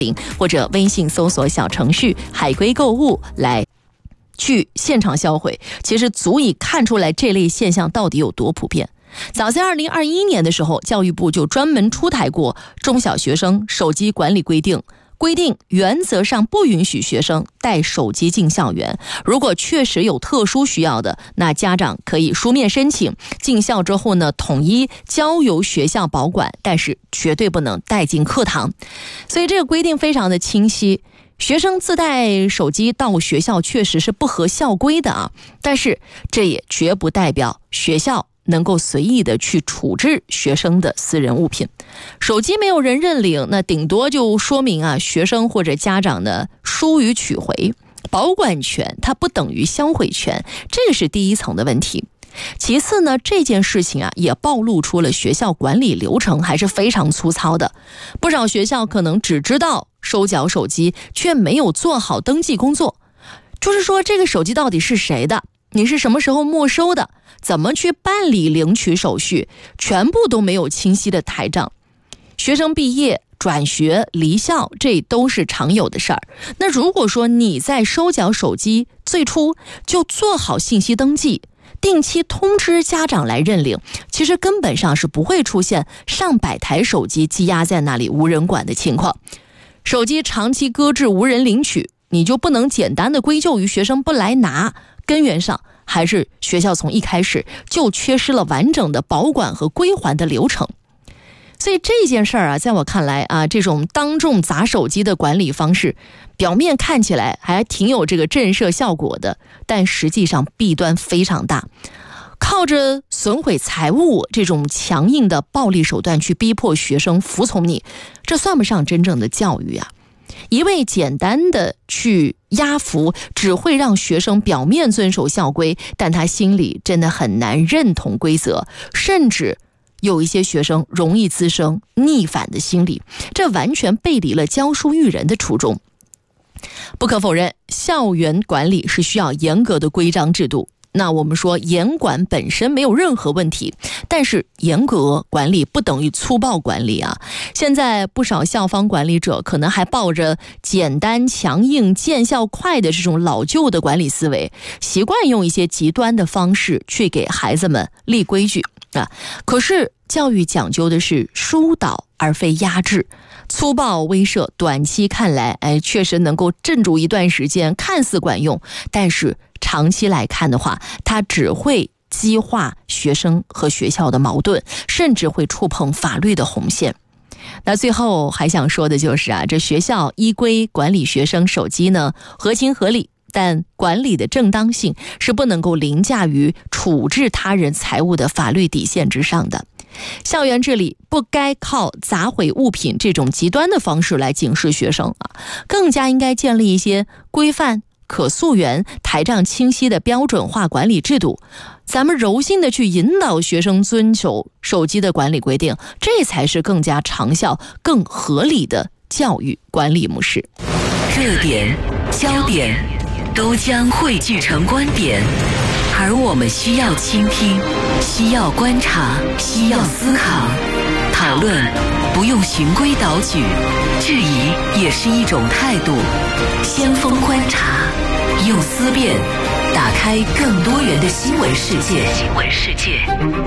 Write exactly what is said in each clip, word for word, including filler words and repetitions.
或者微信搜索小程序海龟购物来去现场销毁，其实足以看出来这类现象到底有多普遍。早在二零二一年的时候，教育部就专门出台过中小学生手机管理规定，规定原则上不允许学生带手机进校园，如果确实有特殊需要的，那家长可以书面申请，进校之后呢，统一交由学校保管，但是绝对不能带进课堂。所以这个规定非常的清晰，学生自带手机到学校确实是不合校规的啊，但是这也绝不代表学校能够随意的去处置学生的私人物品。手机没有人认领，那顶多就说明啊，学生或者家长呢疏于取回，保管权它不等于销毁权，这个是第一层的问题。其次呢，这件事情啊也暴露出了学校管理流程还是非常粗糙的，不少学校可能只知道收缴手机，却没有做好登记工作。就是说这个手机到底是谁的，你是什么时候没收的，怎么去办理领取手续，全部都没有清晰的台账。学生毕业转学离校，这都是常有的事儿。那如果说你在收缴手机最初就做好信息登记，定期通知家长来认领，其实根本上是不会出现上百台手机积压在那里无人管的情况。手机长期搁置无人领取，你就不能简单的归咎于学生不来拿，根源上还是学校从一开始就缺失了完整的保管和归还的流程。所以这件事儿啊，在我看来啊，这种当众砸手机的管理方式，表面看起来还挺有这个震慑效果的，但实际上弊端非常大。靠着损毁财物这种强硬的暴力手段去逼迫学生服从你，这算不上真正的教育啊。一味简单的去压服，只会让学生表面遵守校规，但他心里真的很难认同规则，甚至有一些学生容易滋生逆反的心理，这完全背离了教书育人的初衷。不可否认，校园管理是需要严格的规章制度，那我们说严管本身没有任何问题，但是严格管理不等于粗暴管理啊。现在不少校方管理者可能还抱着简单强硬见效快的这种老旧的管理思维，习惯用一些极端的方式去给孩子们立规矩啊。可是教育讲究的是疏导而非压制，粗暴威慑短期看来哎，确实能够镇住一段时间，看似管用，但是长期来看的话，它只会激化学生和学校的矛盾，甚至会触碰法律的红线。那最后还想说的就是啊，这学校依规管理学生手机呢，合情合理，但管理的正当性是不能够凌驾于处置他人财物的法律底线之上的。校园治理不该靠砸毁物品这种极端的方式来警示学生啊，更加应该建立一些规范、可溯源、台账清晰的标准化管理制度，咱们柔性的去引导学生遵守手机的管理规定，这才是更加长效、更合理的教育管理模式。 热点、焦点都将汇聚成观点，而我们需要倾听，需要观察，需要思考。讨论不用循规蹈矩，质疑也是一种态度。先锋观察，用思辨打开更多元的新闻世界。新闻世界。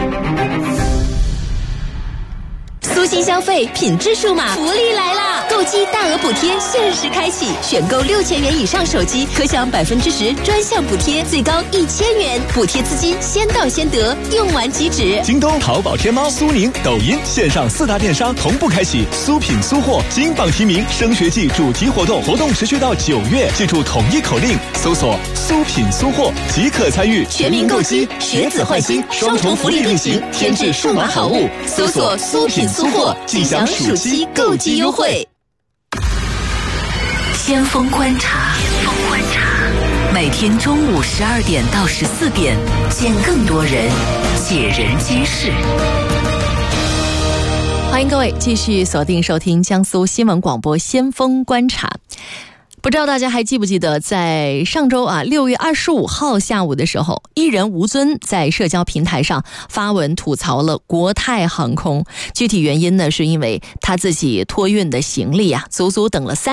苏新消费品质数码福利来啦！购机大额补贴限时开启，选购六千元以上手机可享百分之十专项补贴，最高一千元，补贴资金先到先得，用完即止。 京东、淘宝、天猫、苏宁、抖音线上四大电商同步开启苏品苏货金榜题名升学季主题活动，活动持续到九月，记住统一口令，搜索苏品苏货即可参与。 全民购机，学子换新，双重福利并行，添置数码好物，搜索苏品苏货，即享暑期购机优惠。 先锋观察，先锋观察，每天中午十二点到十四点，见更多人，解人皆事。 欢迎各位继续锁定收听江苏新闻广播先锋观察。 不知道大家还记不记得，在上周啊六月二十五号下午的时候，艺人吴尊在社交平台上发文吐槽了国泰航空。具体原因呢，是因为他自己托运的行李啊，足足等了三